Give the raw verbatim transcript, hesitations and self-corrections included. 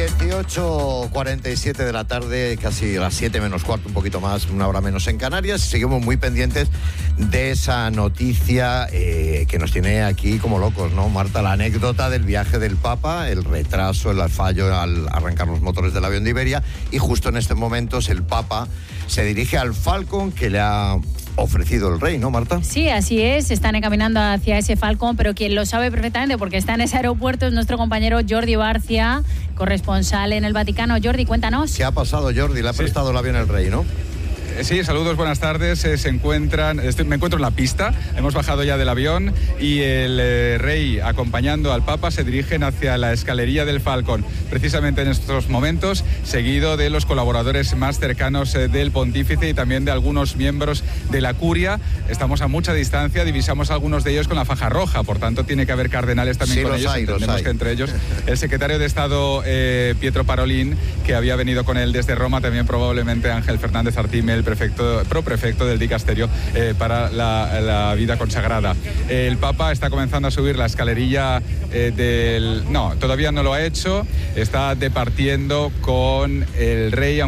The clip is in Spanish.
dieciocho cuarenta y siete de la tarde, casi las siete menos cuarto, un poquito más, una hora menos en Canarias. Seguimos muy pendientes de esa noticia eh, que nos tiene aquí como locos, ¿no, Marta? La anécdota del viaje del Papa, el retraso, el fallo al arrancar los motores del avión de Iberia, y justo en estos momentos el Papa se dirige al Falcon que le ha ofrecido el rey, ¿no, Marta? Sí, así es, están encaminando hacia ese Falcon, pero quien lo sabe perfectamente porque está en ese aeropuerto es nuestro compañero Jordi Barcia, corresponsal en el Vaticano. Jordi, cuéntanos. ¿Qué ha pasado, Jordi? Le ha sí. prestado el avión el rey, ¿no? Sí, saludos, buenas tardes. Eh, se encuentran, estoy, me encuentro en la pista, hemos bajado ya del avión y el eh, rey acompañando al Papa se dirigen hacia la escalería del Falcon, precisamente en estos momentos, seguido de los colaboradores más cercanos eh, del pontífice y también de algunos miembros de la curia. Estamos a mucha distancia, divisamos a algunos de ellos con la faja roja, por tanto tiene que haber cardenales también sí, con los ellos. Hay, Entendemos los que hay. entre ellos el secretario de Estado eh, Pietro Parolin, que había venido con él desde Roma, también probablemente Ángel Fernández Artime, el prefecto, proprefecto del dicasterio eh, para la, la vida consagrada. El Papa está comenzando a subir la escalerilla eh, del... No, todavía no lo ha hecho, está departiendo con el rey,